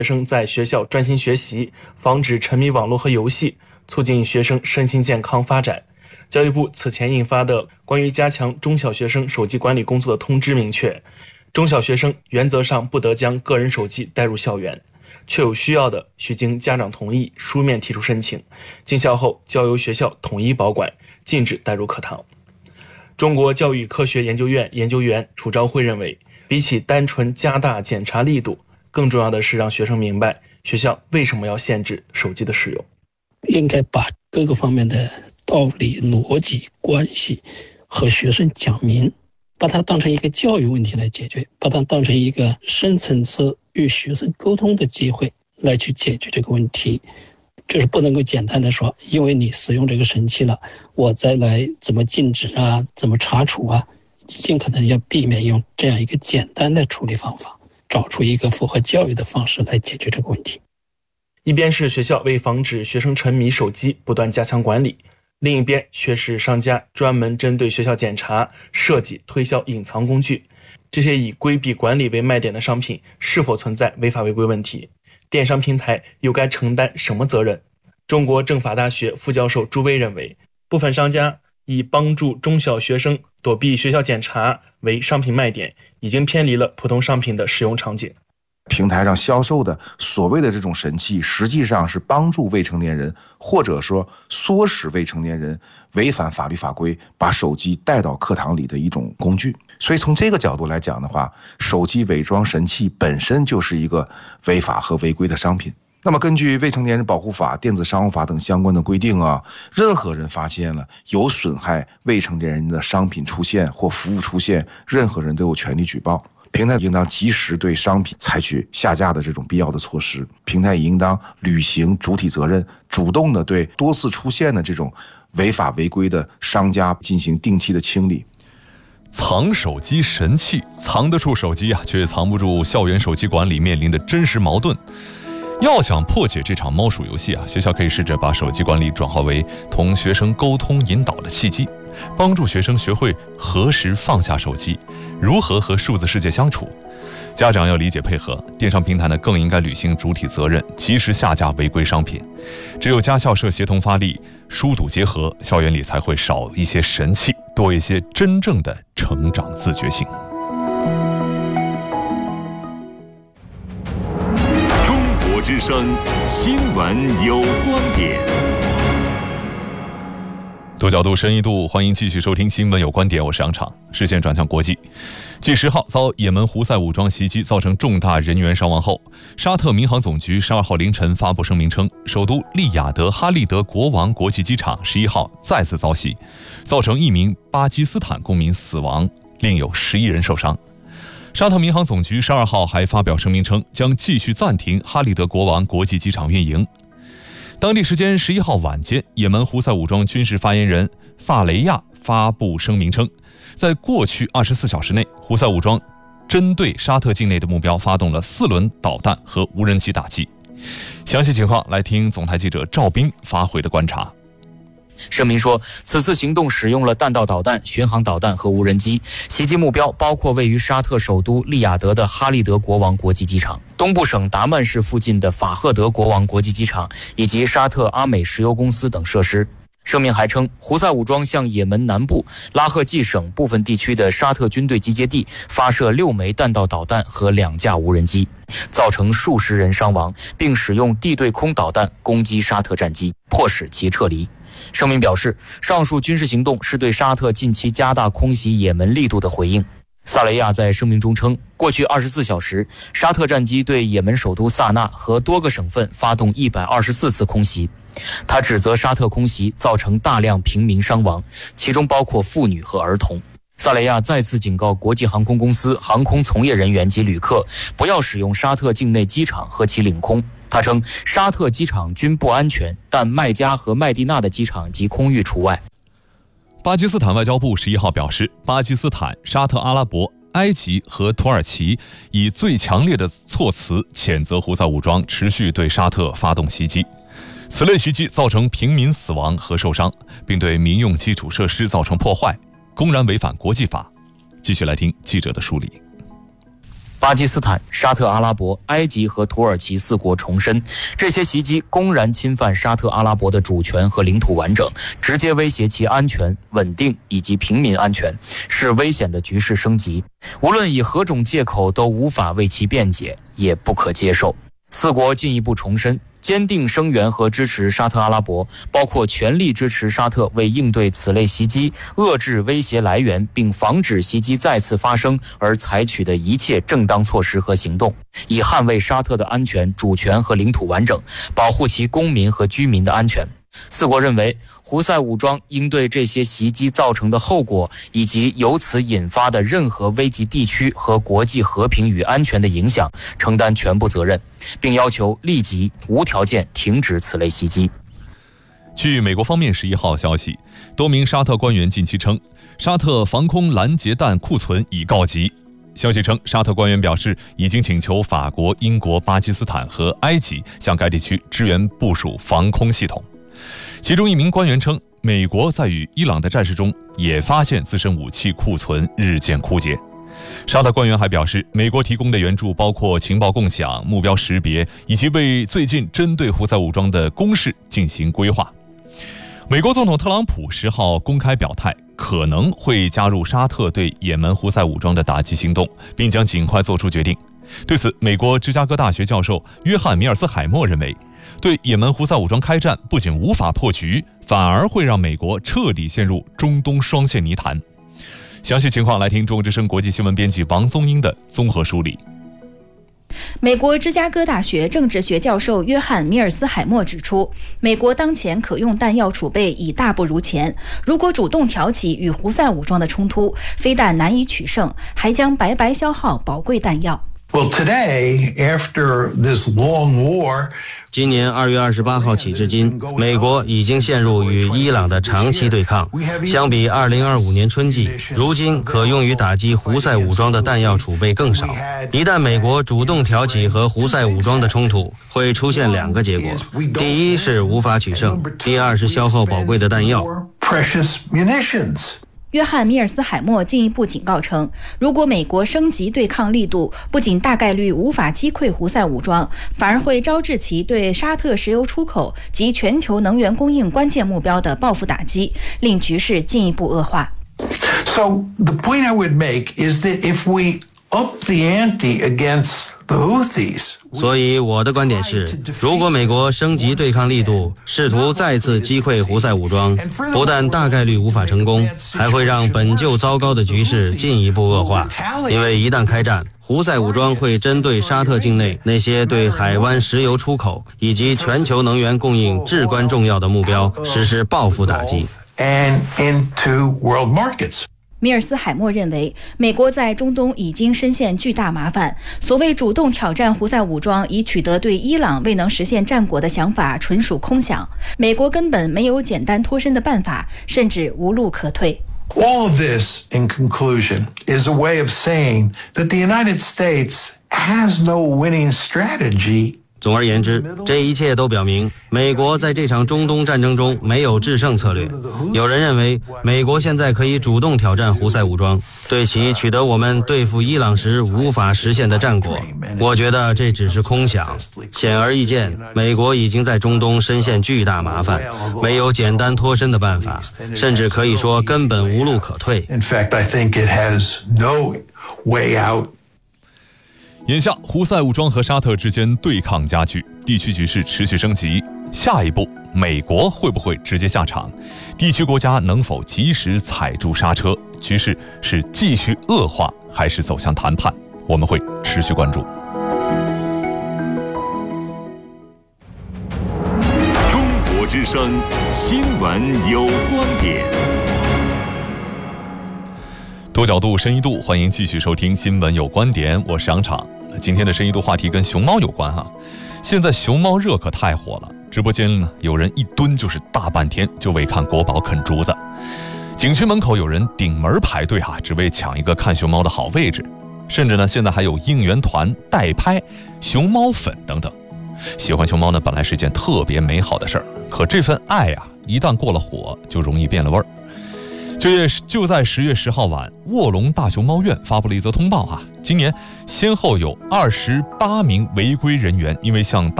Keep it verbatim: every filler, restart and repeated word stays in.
学生在学校专心学习，防止沉迷网络和游戏，促进学生身心健康发展。教育部此前印发的关于加强中小学生手机管理工作的通知明确，中小学生原则上不得将个人手机带入校园，确有需要的需经家长同意书面提出申请，进校后交由学校统一保管，禁止带入课堂。中国教育科学研究院研究员楚昭辉认为，比起单纯加大检查力度，更重要的是让学生明白学校为什么要限制手机的使用。 应该把各个方面的道理、逻辑、关系和学生讲明，把它当成一个教育问题来解决，把它当成一个深层次与学生沟通的机会来去解决这个问题。就是不能够简单的说，因为你使用这个神器了，我再来怎么禁止啊，怎么查处啊，尽可能要避免用这样一个简单的处理方法，找出一个符合教育的方式来解决这个问题。 一边是学校为防止学生沉迷手机不断加强管理，另一边却是商家专门针对学校检查设计推销隐藏工具。这些以规避管理为卖点的商品是否存在违法违规问题？电商平台又该承担什么责任？中国政法大学副教授朱威认为，部分商家以帮助中小学生躲避学校检查为商品卖点，已经偏离了普通商品的使用场景。 平台上销售的所谓的这种神器，实际上是帮助未成年人，或者说唆使未成年人违反法律法规，把手机带到课堂里的一种工具。所以从这个角度来讲的话，手机伪装神器本身就是一个违法和违规的商品。那么根据《未成年人保护法》、《电子商务法》等相关的规定啊，任何人发现了有损害未成年人的商品出现或服务出现，任何人都有权利举报。平台应当及时对商品采取下架的这种必要的措施，平台也应当履行主体责任，主动的对多次出现的这种违法违规的商家进行定期的清理。 藏手机神器，藏得住手机啊，却藏不住校园手机管理面临的真实矛盾。要想破解这场猫鼠游戏啊，学校可以试着把手机管理转化为同学生沟通引导的契机，帮助学生学会何时放下手机，如何和数字世界相处。家长要理解配合，电商平台呢更应该履行主体责任，及时下架违规商品。只有家校社协同发力，疏堵结合，校园里才会少一些神器，多一些真正的成长自觉性。 中国之声新闻有观点。 多角度深一度，欢迎继续收听新闻有观点，我是杨昶。视线转向国际，继十号遭也门胡塞武装袭击造成重大人员伤亡后，沙特民航总局十二号凌晨发布声明称，首都利雅得哈利德国王国际机场十一号再次遭袭，造成一名巴基斯坦公民死亡，另有十一人受伤。沙特民航总局十二号还发表声明称，将继续暂停哈利德国王国际机场运营。当地时间十一号晚间，也门胡塞武装军事发言人萨雷亚发布声明称，在过去二十四小时内，胡塞武装针对沙特境内的目标发动了四轮导弹和无人机打击。详细情况来听总台记者赵斌发回的观察。 声明说，此次行动使用了弹道导弹、巡航导弹和无人机，袭击目标包括位于沙特首都利雅得的哈利德国王国际机场、东部省达曼市附近的法赫德国王国际机场以及沙特阿美石油公司等设施。声明还称，胡塞武装向也门南部拉赫季省部分地区的沙特军队集结地发射六枚弹道导弹和两架无人机，造成数十人伤亡，并使用地对空导弹攻击沙特战机，迫使其撤离。声明表示，上述军事行动是对沙特近期加大空袭也门力度的回应。萨雷亚在声明中称，过去二十四小时，沙特战机对也门首都萨那和多个省份发动一百二十四次空袭。他指责沙特空袭造成大量平民伤亡，其中包括妇女和儿童。萨雷亚再次警告国际航空公司、航空从业人员及旅客，不要使用沙特境内机场和其领空。他称，沙特机场均不安全，但麦加和麦地那的机场及空域除外。 巴基斯坦外交部十一号表示，巴基斯坦、沙特阿拉伯、埃及和土耳其以最强烈的措辞谴责胡塞武装持续对沙特发动袭击。此类袭击造成平民死亡和受伤，并对民用基础设施造成破坏，公然违反国际法。继续来听记者的梳理。 巴基斯坦、沙特阿拉伯、埃及和土耳其四国重申，这些袭击公然侵犯沙特阿拉伯的主权和领土完整，直接威胁其安全、稳定以及平民安全，是危险的局势升级。无论以何种借口，都无法为其辩解，也不可接受。四国进一步重申，坚定声援和支持沙特阿拉伯，包括全力支持沙特为应对此类袭击、遏制威胁来源并防止袭击再次发生而采取的一切正当措施和行动，以捍卫沙特的安全、主权和领土完整，保护其公民和居民的安全。四国认为，胡塞武装应对这些袭击造成的后果，以及由此引发的任何危及地区和国际和平与安全的影响，承担全部责任，并要求立即无条件停止此类袭击。 据美国方面十一号消息，多名沙特官员近期称，沙特防空拦截弹库存已告急。消息称，沙特官员表示，已经请求法国、英国、巴基斯坦和埃及向该地区支援部署防空系统。其中一名官员称，美国在与伊朗的战事中也发现自身武器库存日渐枯竭。沙特官员还表示，美国提供的援助包括情报共享、目标识别，以及为最近针对胡塞武装的攻势进行规划。美国总统特朗普十号公开表态，可能会加入沙特对也门胡塞武装的打击行动，并将尽快做出决定。对此，美国芝加哥大学教授约翰·米尔斯海默认为，对也门胡塞武装开战不仅无法破局，反而会让美国彻底陷入中东双线泥潭。详细情况来听中国之声国际新闻编辑王宗英的综合梳理。 美国芝加哥大学政治学教授约翰·米尔斯海默指出，美国当前可用弹药储备已大不如前，如果主动挑起与胡塞武装的冲突，非但难以取胜，还将白白消耗宝贵弹药。 Well, today, after this long war, 今年二月二十八号起至今，美国已经陷入与伊朗的长期对抗。相比二零二五年春季，如今可用于打击胡塞武装的弹药储备更少。一旦美国主动挑起和胡塞武装的冲突，会出现两个结果：第一是无法取胜，第二是消耗宝贵的弹药。 约翰·米尔斯海默进一步警告称，如果美国升级对抗力度，不仅大概率无法击溃胡塞武装，反而会招致其对沙特石油出口及全球能源供应关键目标的报复打击，令局势进一步恶化。 So the point I would make is that if we up the ante against the Houthis, 所以我的观点是，如果美国升级对抗力度，试图再次击溃胡塞武装，不但大概率无法成功，还会让本就糟糕的局势进一步恶化。因为一旦开战，胡塞武装会针对沙特境内那些对海湾石油出口以及全球能源供应至关重要的目标实施报复打击。 and into world markets. 米尔斯海默认为，美国在中东已经深陷巨大麻烦。所谓主动挑战胡塞武装，以取得对伊朗未能实现战果的想法，纯属空想。美国根本没有简单脱身的办法，甚至无路可退。 All of this, in conclusion, is a way of saying that the United States has no winning strategy. 总而言之，这一切都表明，美国在这场中东战争中没有制胜策略。有人认为，美国现在可以主动挑战胡塞武装，对其取得我们对付伊朗时无法实现的战果。我觉得这只是空想。显而易见，美国已经在中东深陷巨大麻烦，没有简单脱身的办法，甚至可以说根本无路可退。 In fact, I think it has no way out. 眼下，胡塞武装和沙特之间对抗加剧，地区局势持续升级。下一步，美国会不会直接下场？地区国家能否及时踩住刹车？局势是继续恶化，还是走向谈判？我们会持续关注。 中国之声新闻有观点。 多角度、深一度，欢迎继续收听《新闻有观点》，我是杨昶。今天的深一度话题跟熊猫有关哈。现在熊猫热可太火了，直播间呢有人一蹲就是大半天，就为看国宝啃竹子。景区门口有人顶门排队哈，只为抢一个看熊猫的好位置。甚至呢，现在还有应援团代拍熊猫粉等等。喜欢熊猫呢，本来是件特别美好的事儿，可这份爱啊，一旦过了火，就容易变了味儿。 就月就在十月十号晚，卧龙大熊猫院发布了一则通报啊，今年先后有二十八名违规人员因为向大